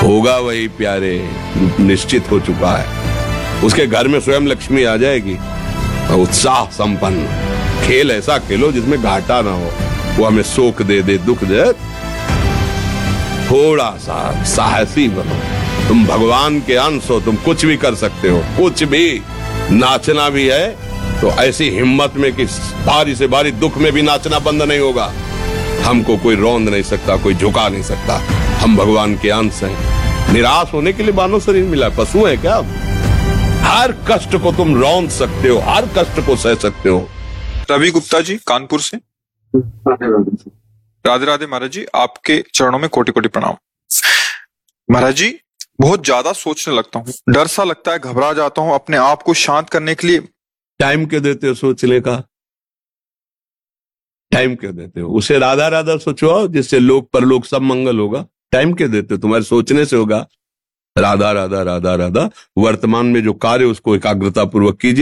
होगा वही प्यारे, निश्चित हो चुका है। उसके घर में स्वयं लक्ष्मी आ जाएगी। उत्साह संपन्न खेल ऐसा खेलो जिसमें घाटा ना हो, वो हमें शोक दे दे, दुख दे। थोड़ा सा साहसी बनो, तुम भगवान के अंश हो, तुम कुछ भी कर सकते हो, कुछ भी। नाचना भी है तो ऐसी हिम्मत में कि भारी से भारी दुख में भी नाचना बंद नहीं होगा। हमको कोई रौंद नहीं सकता, कोई झुका नहीं सकता। हम भगवान के अंश हैं। निराश होने के लिए मानव शरीर मिला, पशु है क्या? हर कष्ट को तुम रौंद सकते हो, हर कष्ट को सह सकते हो। रवि गुप्ता जी कानपुर से। राधे राधे महाराज जी, आपके चरणों में कोटि कोटि प्रणाम। महाराज जी, बहुत ज्यादा सोचने लगता हूँ, डर सा लगता है, घबरा जाता हूँ। अपने आप को शांत करने के लिए टाइम क्यों देते हो सोचने का? टाइम क्यों देते हो? उसे राधा राधा सोचो, जिससे लोक परलोक सब मंगल होगा। टाइम क्यों देते हो? तुम्हारे सोचने से होगा। राधा राधा राधा राधा। वर्तमान में जो कार्य उसको एकाग्रता पूर्वक कीजिए।